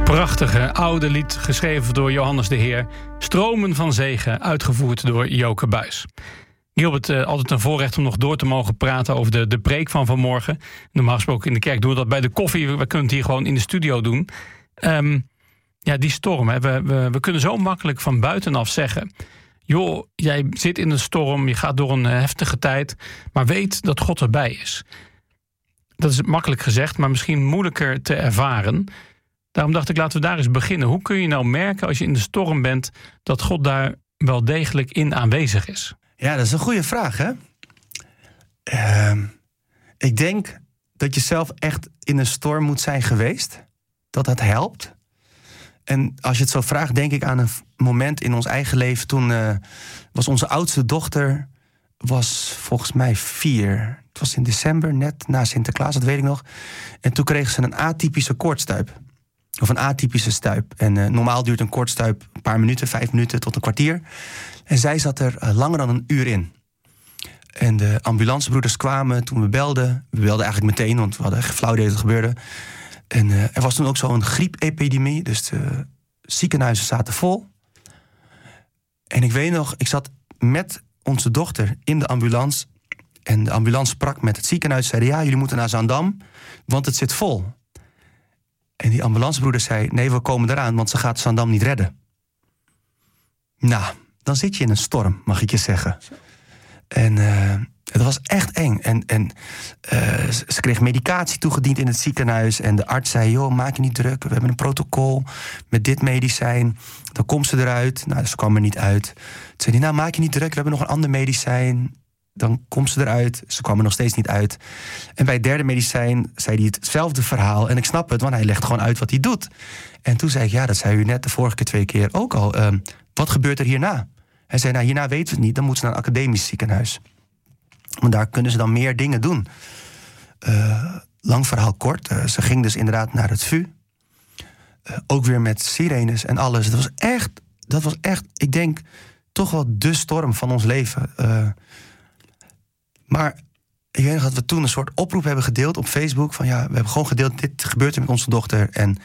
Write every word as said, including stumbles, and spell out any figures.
Prachtige oude lied, geschreven door Johannes de Heer. Stromen van zegen, uitgevoerd door Joke Buijs. Gilbert, uh, altijd een voorrecht om nog door te mogen praten over de, de preek van vanmorgen. Normaal gesproken in de kerk doen we dat bij de koffie. We kunnen het hier gewoon in de studio doen. Um, ja, die storm. Hè. We, we, we kunnen zo makkelijk van buitenaf zeggen: joh, jij zit in een storm, je gaat door een heftige tijd, maar weet dat God erbij is. Dat is makkelijk gezegd, maar misschien moeilijker te ervaren. Daarom dacht ik, laten we daar eens beginnen. Hoe kun je nou merken als je in de storm bent dat God daar wel degelijk in aanwezig is? Ja, dat is een goede vraag, hè? Uh, ik denk dat je zelf echt in een storm moet zijn geweest. Dat dat helpt. En als je het zo vraagt, denk ik aan een moment in ons eigen leven. Toen uh, was onze oudste dochter, was volgens mij vier. Het was in december, net na Sinterklaas, dat weet ik nog. En toen kreeg ze een atypische koortsstuip. Of een atypische stuip. En uh, normaal duurt een koortsstuip een paar minuten, vijf minuten tot een kwartier. En zij zat er uh, langer dan een uur in. En de ambulancebroeders kwamen toen we belden. We belden eigenlijk meteen, want we hadden echt flauw idee dat het gebeurde. En uh, er was toen ook zo'n griepepidemie. Dus de ziekenhuizen zaten vol. En ik weet nog, ik zat met onze dochter in de ambulance. En de ambulance sprak met het ziekenhuis. Zeiden, ja, jullie moeten naar Zaandam, want het zit vol. En die ambulancebroeder zei, nee, we komen eraan, want ze gaat Zaandam niet redden. Nou, dan zit je in een storm, mag ik je zeggen. En uh, het was echt eng. En, en uh, ze kreeg medicatie toegediend in het ziekenhuis. En de arts zei, joh, maak je niet druk. We hebben een protocol met dit medicijn. Dan komt ze eruit. Nou, ze kwam er niet uit. Toen zei hij, nou, maak je niet druk. We hebben nog een ander medicijn. Dan komt ze eruit. Ze kwam er nog steeds niet uit. En bij het derde medicijn zei hij hetzelfde verhaal. En ik snap het, want hij legt gewoon uit wat hij doet. En toen zei ik, ja, dat zei u net de vorige keer twee keer ook al. Uh, wat gebeurt er hierna? Hij zei, nou, hierna weten we het niet. Dan moeten ze naar een academisch ziekenhuis. Want daar kunnen ze dan meer dingen doen. Uh, lang verhaal kort. Uh, ze ging dus inderdaad naar het V U. Uh, ook weer met sirenes en alles. Dat was echt, dat was echt, ik denk, toch wel de storm van ons leven. Uh, maar ik weet nog dat we toen een soort oproep hebben gedeeld op Facebook. Van ja, we hebben gewoon gedeeld, dit gebeurt er met onze dochter. En